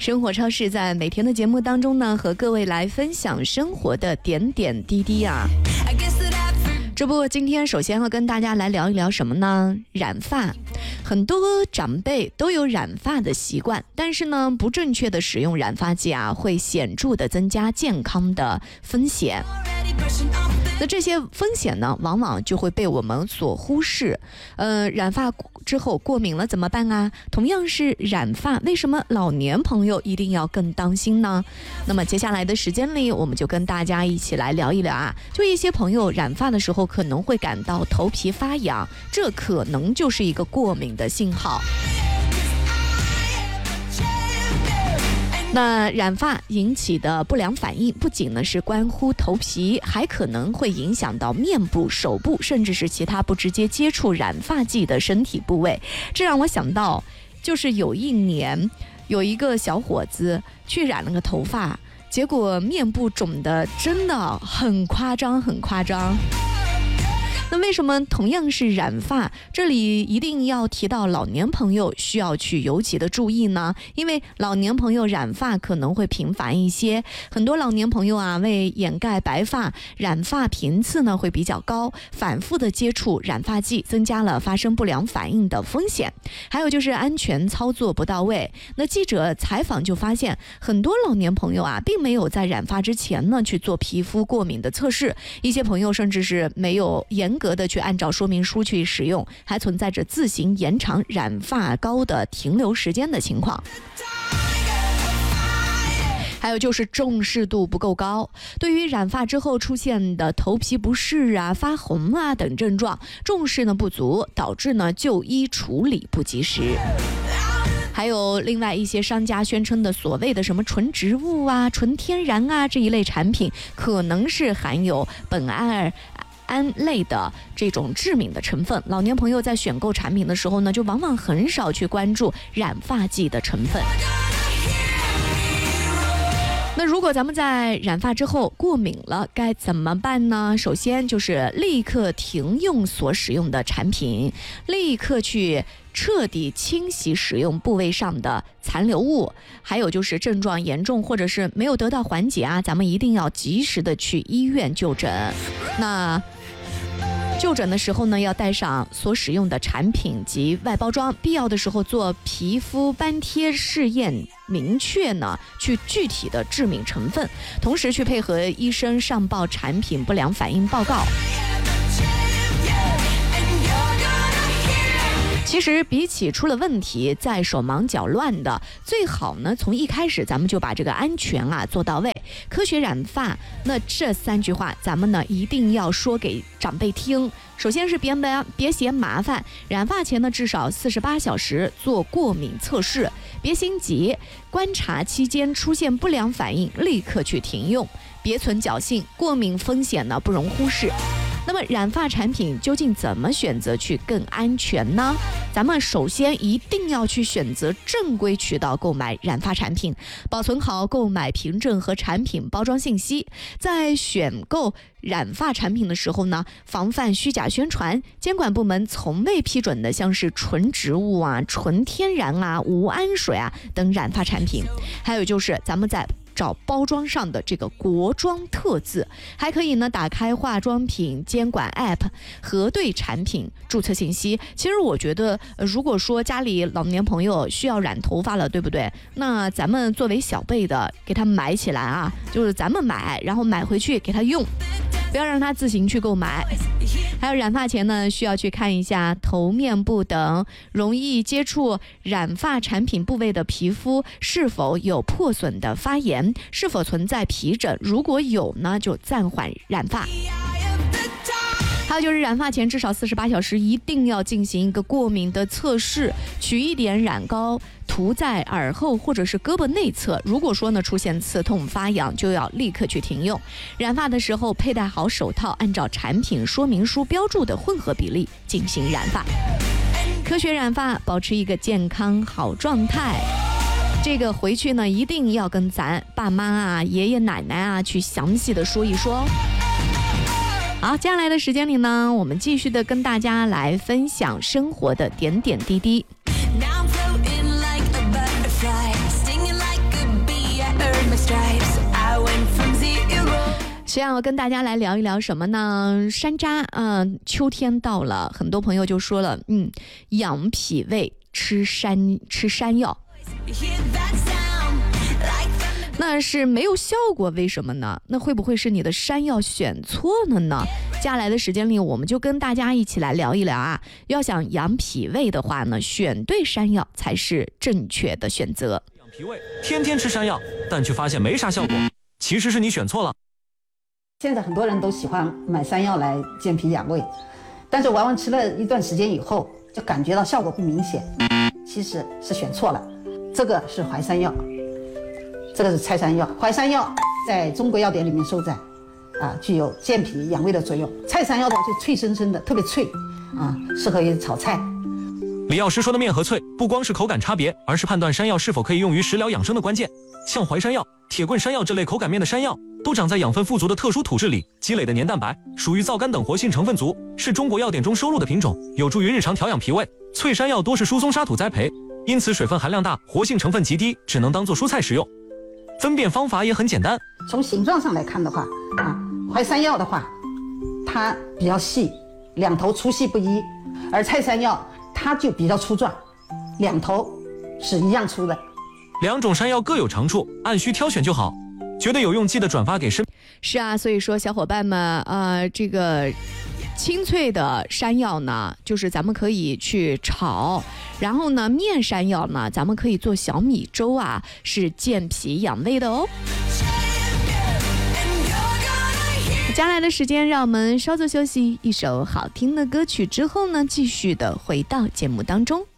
生活超市在每天的节目当中呢，和各位来分享生活的点点滴滴啊。这不，今天首先要跟大家来聊一聊什么呢？染发。很多长辈都有染发的习惯，但是呢，不正确的使用染发剂啊，会显著的增加健康的风险。那这些风险呢，往往就会被我们所忽视。染发之后过敏了怎么办啊？同样是染发，为什么老年朋友一定要更当心呢？那么接下来的时间里，我们就跟大家一起来聊一聊啊。就一些朋友染发的时候可能会感到头皮发痒，这可能就是一个过敏的信号。那染发引起的不良反应不仅呢是关乎头皮，还可能会影响到面部、手部，甚至是其他不直接接触染发剂的身体部位。这让我想到，就是有一年有一个小伙子去染了个头发，结果面部肿的真的很夸张，很夸张。那为什么同样是染发，这里一定要提到老年朋友需要去尤其的注意呢？因为老年朋友染发可能会频繁一些，很多老年朋友啊，为掩盖白发，染发频次呢会比较高，反复的接触染发剂，增加了发生不良反应的风险。还有就是安全操作不到位。那记者采访就发现，很多老年朋友啊，并没有在染发之前呢去做皮肤过敏的测试，一些朋友甚至是没有严格的去按照说明书去使用，还存在着自行延长染发膏的停留时间的情况。还有就是重视度不够高，对于染发之后出现的头皮不适啊、发红啊等症状，重视呢不足，导致呢就医处理不及时。还有另外一些商家宣称的所谓的什么纯植物啊、纯天然啊这一类产品，可能是含有苯胺类的这种致敏的成分。老年朋友在选购产品的时候呢，就往往很少去关注染发剂的成分。那如果咱们在染发之后过敏了，该怎么办呢？首先就是立刻停用所使用的产品，立刻去彻底清洗使用部位上的残留物。还有就是症状严重或者是没有得到缓解啊，咱们一定要及时的去医院就诊。那就诊的时候呢，要带上所使用的产品及外包装，必要的时候做皮肤斑贴试验，明确呢去具体的致敏成分，同时去配合医生上报产品不良反应报告。其实比起出了问题再手忙脚乱的，最好呢从一开始咱们就把这个安全啊做到位。科学染发，那这3句话咱们呢一定要说给长辈听。首先是别嫌麻烦，染发前呢至少48小时做过敏测试，别心急，观察期间出现不良反应立刻去停用，别存侥幸，过敏风险呢不容忽视。那么染发产品究竟怎么选择去更安全呢？咱们首先一定要去选择正规渠道购买染发产品，保存好购买凭证和产品包装信息。在选购染发产品的时候呢，防范虚假宣传。监管部门从未批准的像是纯植物啊、纯天然啊、无氨水啊等染发产品。还有就是咱们在找包装上的这个国妆特字，还可以呢打开化妆品监管 App 核对产品注册信息。其实我觉得如果说家里老年朋友需要染头发了，对不对？那咱们作为小辈的给他买起来啊，就是咱们买，然后买回去给他用，不要让他自行去购买。还有染发前呢，需要去看一下头、面部等容易接触染发产品部位的皮肤是否有破损的发炎，是否存在皮疹，如果有呢，就暂缓染发。还有就是染发前至少48小时一定要进行一个过敏的测试，取一点染膏涂在耳后或者是胳膊内侧，如果说呢出现刺痛发痒，就要立刻去停用。染发的时候佩戴好手套，按照产品说明书标注的混合比例进行染发。科学染发，保持一个健康好状态。这个回去呢一定要跟咱爸妈啊、爷爷奶奶啊去详细的说一说。好，接下来的时间里呢，我们继续的跟大家来分享生活的点点滴滴。 先要跟大家来聊一聊什么呢？山楂秋天到了，很多朋友就说了，养脾胃，吃山药。那是没有效果，为什么呢？那会不会是你的山药选错了呢？接下来的时间里，我们就跟大家一起来聊一聊啊。要想养脾胃的话呢，选对山药才是正确的选择。 养脾胃，天天吃山药，但却发现没啥效果，其实是你选错了。 现在很多人都喜欢买山药来健脾养胃，但是往往吃了一段时间以后，就感觉到效果不明显，其实是选错了。这个是淮山药，这个是菜山药。淮山药在中国药典里面收载，具有健脾养胃的作用。菜山药的话就脆生生的，特别脆，适合于炒菜。 李药师说的面和脆，不光是口感差别，而是判断山药是否可以用于食疗养生的关键。像淮山药、铁棍山药这类口感面的山药，都长在养分富足的特殊土质里，积累的黏蛋白属于皂苷等活性成分足，是中国药典中收录的品种，有助于日常调养脾胃。脆山药多是疏松沙土栽培，因此水分含量大，活性成分极低，只能当做蔬菜食用。分辨方法也很简单， 从形状上来看的话，淮山药的话，它比较细，两头粗细不一，而菜山药它就比较粗壮，两头是一样粗的。 两种山药各有长处，按需挑选就好。觉得有用，记得转发给身。 是啊，所以说小伙伴们，这个清脆的山药呢，就是咱们可以去炒，然后呢，面山药呢，咱们可以做小米粥啊，是健脾养胃的哦。接下来的时间，让我们稍作休息，一首好听的歌曲之后呢，继续的回到节目当中。